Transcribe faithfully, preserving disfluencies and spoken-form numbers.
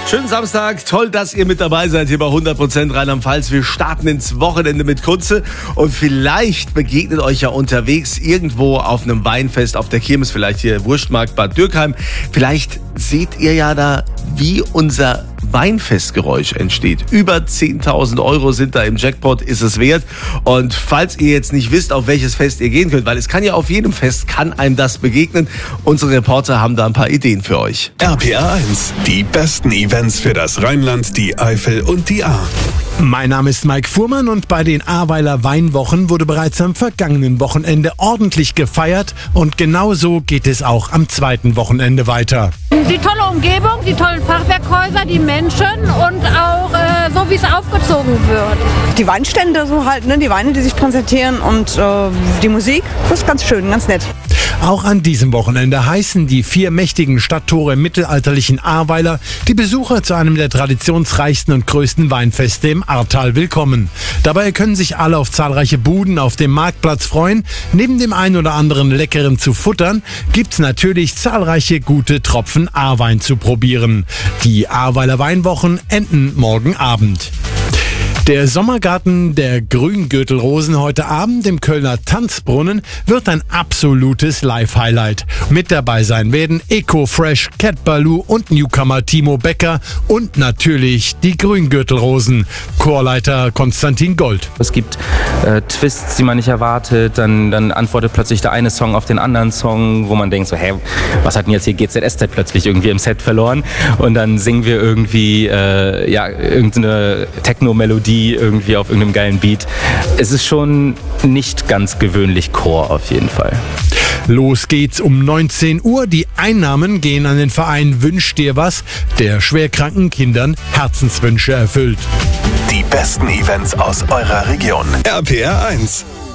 Schönen Samstag, toll, dass ihr mit dabei seid hier bei hundert Prozent Rheinland-Pfalz. Wir starten ins Wochenende mit Kunze und vielleicht begegnet euch ja unterwegs irgendwo auf einem Weinfest, auf der Kirmes, vielleicht hier Wurstmarkt Bad Dürkheim. Vielleicht seht ihr ja da, wie unser Weinfestgeräusch entsteht. Über zehntausend Euro sind da im Jackpot, ist es wert. Und falls ihr jetzt nicht wisst, auf welches Fest ihr gehen könnt, weil es kann ja auf jedem Fest, kann einem das begegnen. Unsere Reporter haben da ein paar Ideen für euch. R P R eins, die besten Events für das Rheinland, die Eifel und die Ahr. Mein Name ist Mike Fuhrmann und bei den Ahrweiler Weinwochen wurde bereits am vergangenen Wochenende ordentlich gefeiert und genauso geht es auch am zweiten Wochenende weiter. Die tolle Umgebung, die tollen Fachwerkhäuser, die Menschen und auch äh, so, wie es aufgezogen wird. Die Weinstände so halt, ne, die Weine, die sich präsentieren und äh, die Musik, das ist ganz schön, ganz nett. Auch an diesem Wochenende heißen die vier mächtigen Stadttore im mittelalterlichen Ahrweiler die Besucher zu einem der traditionsreichsten und größten Weinfeste im Ahrtal willkommen. Dabei können sich alle auf zahlreiche Buden auf dem Marktplatz freuen. Neben dem ein oder anderen Leckeren zu futtern, gibt's natürlich zahlreiche gute Tropfen Ahrwein zu probieren. Die Ahrweiler Weinwochen enden morgen Abend. Der Sommergarten der Grüngürtelrosen heute Abend im Kölner Tanzbrunnen wird ein absolutes Live-Highlight. Mit dabei sein werden Ecofresh, Cat Baloo und Newcomer Timo Becker und natürlich die Grüngürtelrosen. Chorleiter Konstantin Gold. Es gibt äh, Twists, die man nicht erwartet, dann, dann antwortet plötzlich der eine Song auf den anderen Song, wo man denkt so, hä, was hat denn jetzt hier G Z S Z plötzlich irgendwie im Set verloren? Und dann singen wir irgendwie äh, ja, irgendeine Techno-Melodie irgendwie auf irgendeinem geilen Beat. Es ist schon nicht ganz gewöhnlich Chor auf jeden Fall. Los geht's um neunzehn Uhr. Die Einnahmen gehen an den Verein Wünsch dir was, der schwerkranken Kindern Herzenswünsche erfüllt. Die besten Events aus eurer Region. R P R eins.